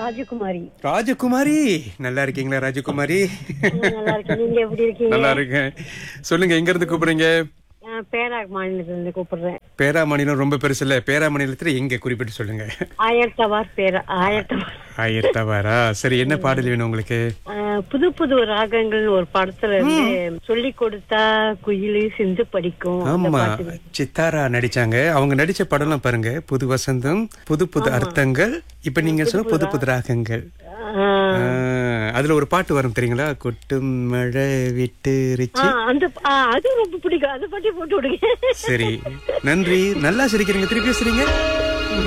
ராஜகுமாரி. ராஜகுமாரி, நல்லா இருக்கீங்களா ராஜகுமாரி? நல்லா இருக்கேன். நீங்க எப்படி இருக்கீங்க? நல்லா இருக்கேன். சொல்லுங்க, எங்க இருந்து கூப்பிடுறீங்க? பேராக் மாநிலத்துல இருந்து கூப்பிடுறேன். பேரா மாநிலம் ரொம்ப பெருசு இல்ல. பேரா மாநிலத்துல எங்க குறிப்பிட்டு சொல்லுங்க. ஆயர்தவார் பேரா. ஆயர்தவார். ஆயிரத்தவாரா? சரி, என்ன பாடல் வேணும் உங்களுக்கு? புது புது ராகங்கள் ஒரு படத்துல இருந்து சொல்லி கொடுத்தா குயிலு சிந்து படிக்கும். அந்த ஆமா, பாட்டு. சித்தாரா நடிச்சாங்க. அவங்க நடிச்ச படம்லாம் பாருங்க. புது வசந்தம், புது புது அர்த்தங்கள், இப்ப நீங்க சொன்ன புது புது ராகங்கள். அதுல ஒரு பாட்டு வரும் தெரியுங்களா? கொட்டும் மழை விட்டுருச்சு. அது ரொம்ப பிடிக்கும். அந்த பாட்டை போட்டு விடுங்க. சரி, நன்றி. நல்லா சிரிக்கிறீங்க, திருப்பி சிரிங்க.